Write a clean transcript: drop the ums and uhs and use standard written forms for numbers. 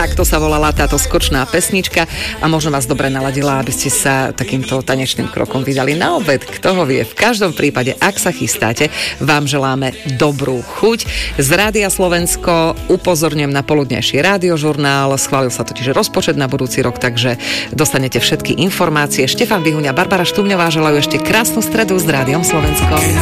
Takto sa volala táto skočná pesnička a možno vás dobre naladila, aby ste sa takýmto tanečným krokom vydali na obed. Kto ho vie? V každom prípade, ak sa chystáte, vám želáme dobrú chuť. Z Rádia Slovensko upozorňujem na poludnejší rádiožurnál. Schválil sa totiž rozpočet na budúci rok, takže dostanete všetky informácie. Štefan Bihuňa, Barbara Štúmňová želajú ešte krásnu stredu s Rádiom Slovensko.